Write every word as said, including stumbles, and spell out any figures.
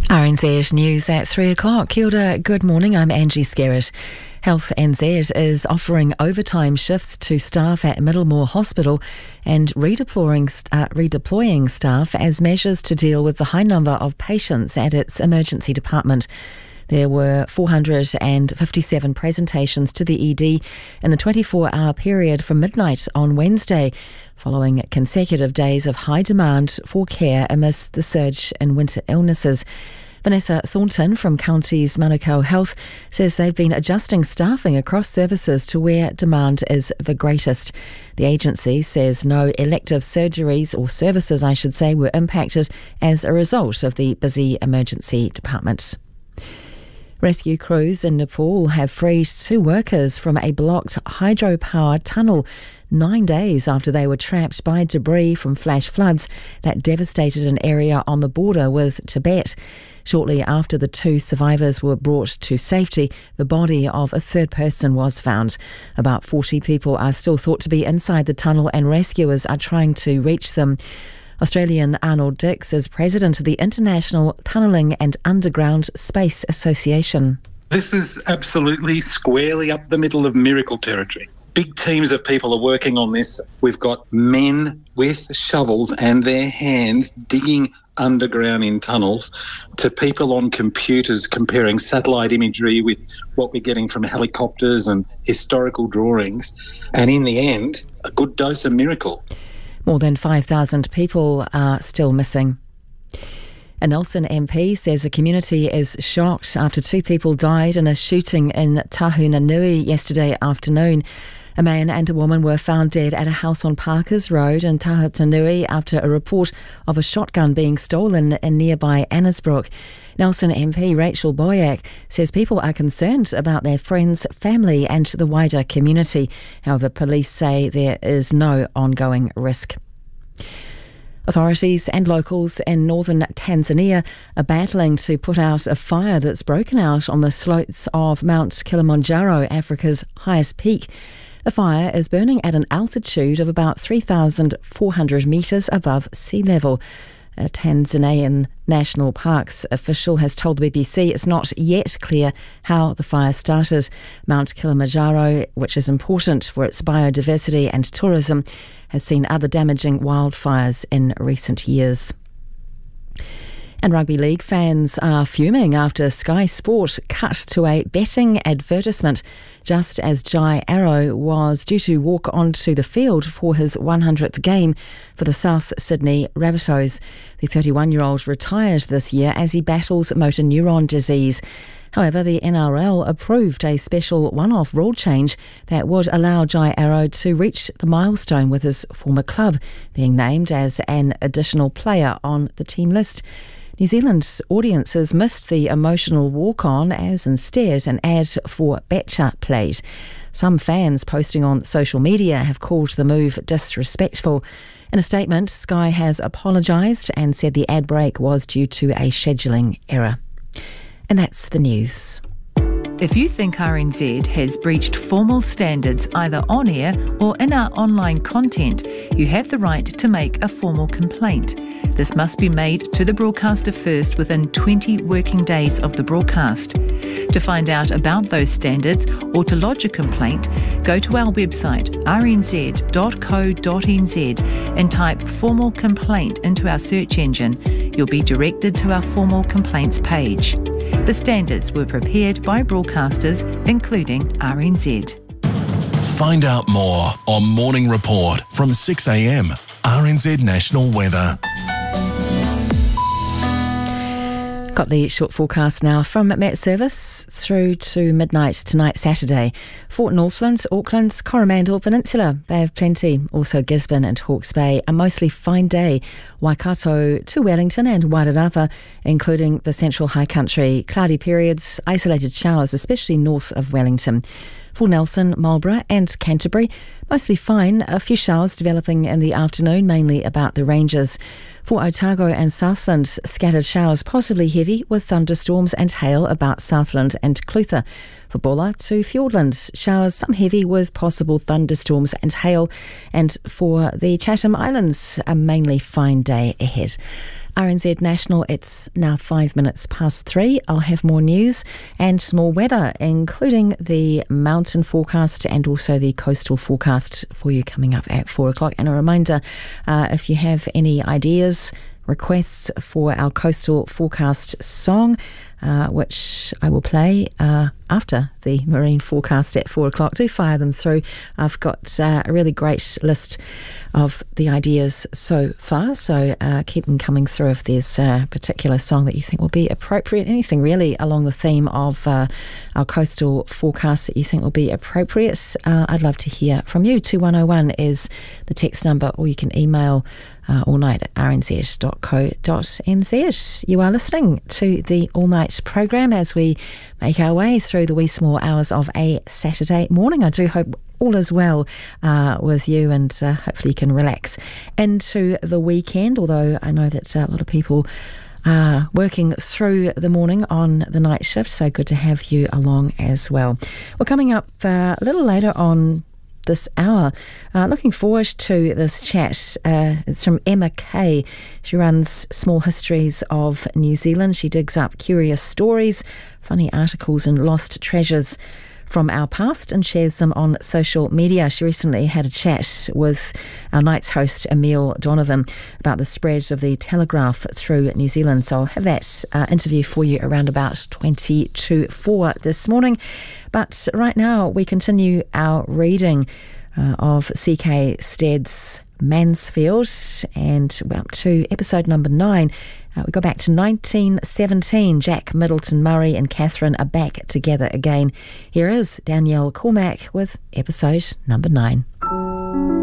R N Z News at three o'clock. Kia ora, good morning, I'm Angie Skerritt. Health N Z is offering overtime shifts to staff at Middlemore Hospital and redeploying, uh, redeploying staff as measures to deal with the high number of patients at its emergency department. There were four hundred fifty-seven presentations to the E D in the twenty-four hour period from midnight on Wednesday, following consecutive days of high demand for care amidst the surge in winter illnesses. Vanessa Thornton from County's Manukau Health says they've been adjusting staffing across services to where demand is the greatest. The agency says no elective surgeries, or services I should say, were impacted as a result of the busy emergency department. Rescue crews in Nepal have freed two workers from a blocked hydropower tunnel nine days after they were trapped by debris from flash floods that devastated an area on the border with Tibet. Shortly after the two survivors were brought to safety, the body of a third person was found. About forty people are still thought to be inside the tunnel and rescuers are trying to reach them. Australian Arnold Dix is president of the International Tunnelling and Underground Space Association. This is absolutely squarely up the middle of miracle territory. Big teams of people are working on this. We've got men with shovels and their hands digging underground in tunnels, to people on computers comparing satellite imagery with what we're getting from helicopters and historical drawings. And in the end, a good dose of miracle. More than five thousand people are still missing. A Nelson M P says the community is shocked after two people died in a shooting in Tahunanui yesterday afternoon. A man and a woman were found dead at a house on Parkers Road in Tahunanui after a report of a shotgun being stolen in nearby Annesbrook. Nelson M P Rachel Boyack says people are concerned about their friends, family and the wider community. However, police say there is no ongoing risk. Authorities and locals in northern Tanzania are battling to put out a fire that's broken out on the slopes of Mount Kilimanjaro, Africa's highest peak. The fire is burning at an altitude of about three thousand four hundred metres above sea level. A Tanzanian National Parks official has told the B B C it's not yet clear how the fire started. Mount Kilimanjaro, which is important for its biodiversity and tourism, has seen other damaging wildfires in recent years. And rugby league fans are fuming after Sky Sport cut to a betting advertisement just as Jai Arrow was due to walk onto the field for his one hundredth game for the South Sydney Rabbitohs. The thirty-one-year-old retired this year as he battles motor neuron disease. However, the N R L approved a special one-off rule change that would allow Jai Arrow to reach the milestone with his former club, being named as an additional player on the team list. New Zealand's audiences missed the emotional walk-on as instead an ad for Betcha played. Some fans posting on social media have called the move disrespectful. In a statement, Sky has apologised and said the ad break was due to a scheduling error. And that's the news. If you think R N Z has breached formal standards either on air or in our online content, you have the right to make a formal complaint. This must be made to the broadcaster first within twenty working days of the broadcast. To find out about those standards or to lodge a complaint, go to our website r n z dot co dot n z and type formal complaint into our search engine. You'll be directed to our formal complaints page. The standards were prepared by broadcasters, including R N Z. Find out more on Morning Report from six a m, R N Z National Weather. Got the short forecast now from Met Service through to midnight tonight, Saturday. For Northland, Auckland, Coromandel Peninsula, Bay of Plenty, also Gisborne and Hawke's Bay, a mostly fine day. Waikato to Wellington and Wairarapa, including the central high country. Cloudy periods, isolated showers, especially north of Wellington. For Nelson, Marlborough and Canterbury, mostly fine, a few showers developing in the afternoon, mainly about the ranges. For Otago and Southland, scattered showers, possibly heavy, with thunderstorms and hail about Southland and Clutha. For Bulla to Fiordland, showers, some heavy with possible thunderstorms and hail. And for the Chatham Islands, a mainly fine day ahead. R N Z National, it's now five minutes past three. I'll have more news and more weather, including the mountain forecast and also the coastal forecast for you coming up at four o'clock. And a reminder, uh, if you have any ideas, requests for our coastal forecast song, uh, which I will play uh, after the marine forecast at four o'clock, do fire them through. I've got uh, a really great list of the ideas so far, so uh, keep them coming through if there's a particular song that you think will be appropriate, anything really along the theme of uh, our coastal forecast that you think will be appropriate. uh, I'd love to hear from you. Two one oh one is the text number, or you can email Uh, all night at r n z dot co dot n z. You are listening to the All Night programme as we make our way through the wee small hours of a Saturday morning. I do hope all is well uh, with you, and uh, hopefully you can relax into the weekend, although I know that uh, a lot of people are working through the morning on the night shift, so good to have you along as well. Well, coming up uh, a little later on this hour, uh, looking forward to this chat. Uh, it's from Emma Kay. She runs Small Histories of New Zealand. She digs up curious stories, funny articles and lost treasures from our past and shares them on social media. She recently had a chat with our night's host, Emile Donovan, about the spread of the Telegraph through New Zealand. So I'll have that uh, interview for you around about twenty to four this morning. But right now we continue our reading uh, of C K Stead's Mansfield, and we're up to episode number nine. Uh, we go back to nineteen seventeen. Jack Middleton Murray and Catherine are back together again. Here is Danielle Cormack with episode number nine.